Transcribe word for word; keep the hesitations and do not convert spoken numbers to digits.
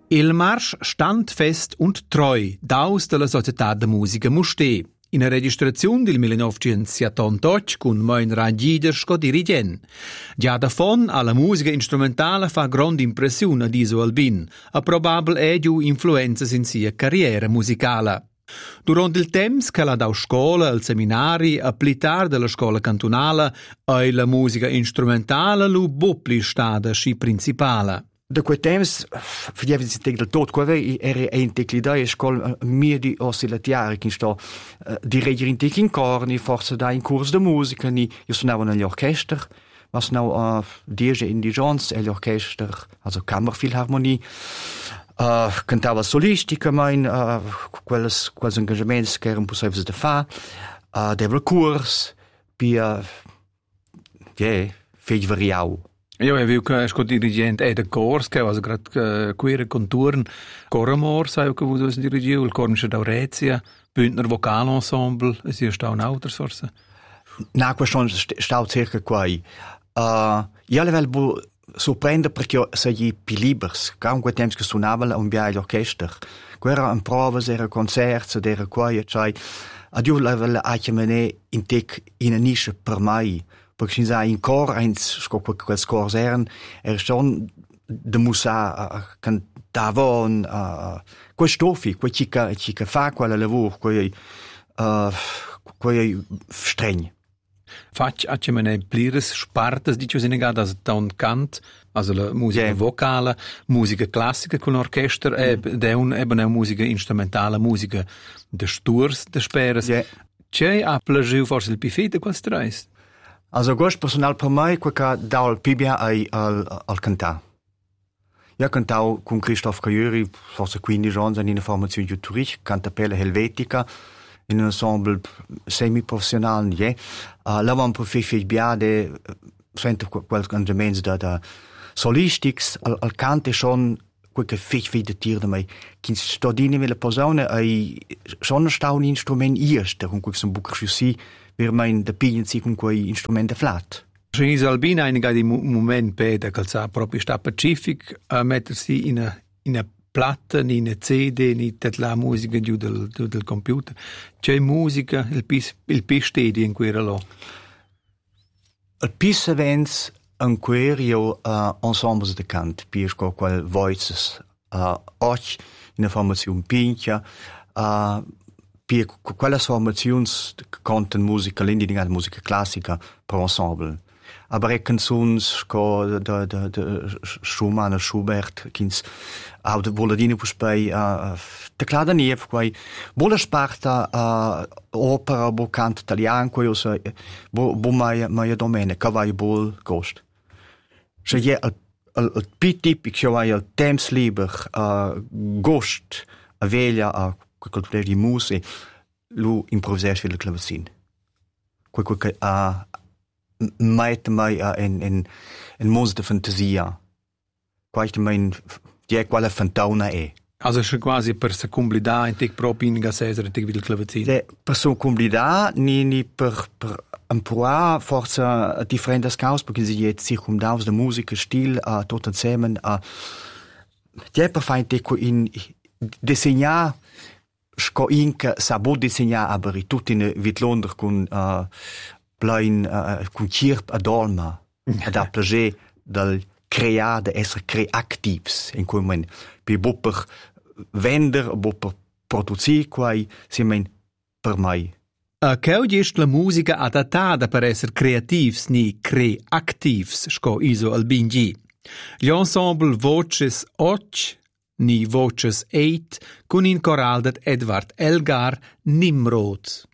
Il marsch Standfest und Treu daus della Società de Musica Mustér. In a registraziun del millenovecentosettantotto cun mein Rangider sco dirigent. Già da fon alla musica instrumentale fa grande impressione ad Iso Albin, a probabel è giù influenzas in sia carriera musicala. Durant il temps che la dau scola, al seminari, a plitar della scola cantonala, e la musica instrumentale lu bopli stada sci principala. Da quei temps, vedeva si tec del tot, quave era ein tec l'idea scol mir di oscillatiare che sto uh, dirigere in tec in corni, forse da in curs de musica, ni io suonavo negli orchester, ma suonavo uh, diege in Dijon e gli orchester, also Kammerphilharmonie, uh, cantava solistica, mein, uh, quelles, quels engagements che erano possibili da fa, uh, deva curs, pia, yeah, fej variau. Ja, ich will que sco dirigent è de cors che was grad uh, queere conturn Coramor sai che vu dus dirigiu il Cornische d'Aurezia Bündner Vokalensemble es ist auch eine altra sorte. Na question stau circa quai. Uh, ja level bu sorprende perché se gli pilibers quand quei temps che suonava un bia l'orchester. Quera un provas era concerts era quai cioè adiu level a chiamene in tec in a niche per mai. Perché si sa in cor eins sco quel scors eran er schon de musa cantavon uh, quei stoffi quei chica chica fa quella lavoro quei uh, quei streng Fac a che mene plires spartas dicio senegada as don cant also la musica yeah. vocale musica classica con orchester mm. e de un eben una musica instrumentale musica de sturs de speres yeah. C'è a plagiu forse il pifete quels tres. Also gost personal per mai quel dal pibia ai al al cantà. Io cantavo con Christoph Caiuri forse quindici anni in una formazione di Zurich, Cantapella Helvetica, in un ensemble semi-professionale. Yeah. Uh, là un professore biade, sente quel cantamento da, da solistics, al, al cante schon quel che fich vede tir da mai. Che sto dine mit la persona ai schon sta un instrument erster con quel so buc così per mein da piglianzi con quei instrumenti flat. Gis Albina einiga di moment peda calza proprio sta pacific a mettersi in a in a platta in una C D ni tet la musica giù del giù del computer. C'è musica il pis il pistedi in quella lo. Il pis events en querio uh, ensembles de cant pisco qual voices uh, och in a formazione pincha uh, per quelle formazioni canten musica l'indica musica classica per ensemble. Aber e canzons co de de de Schumann e Schubert kins au de voladine pus bei uh, de clada niev quai vola sparta uh, opera bo cant italian quai osa bo bo mai mai domene cavai bol gost. Se je al al al pitip io vai al temps liber uh, gost a veglia a quel di muse lu improvisers vil clavecin. Quai quai a Meite mai uh, in in in mos de fantasia. Quaite mein die quale fantauna è. Also schon quasi per se complida in tic proprio in gasesere tic vil clavecin. De per so complida ni ni per per emproa forza differentes caus perché si jet circumdaus de musica stil a uh, tot insieme a uh, die per fein tic in disegnar sco inca sa bo disegnar aber tut in vitlonder con uh, plein uh, con cirp ad olma ad a plager del crear de esser creativs in cui men per bopper vender bopper produzir quai si men per mai. A cheu gest la musica adattata per esser creativs ni creativs sco Iso Albin. Gli ensemble voces och ni voces eit con in choral dat Edvard Elgar Nimrod.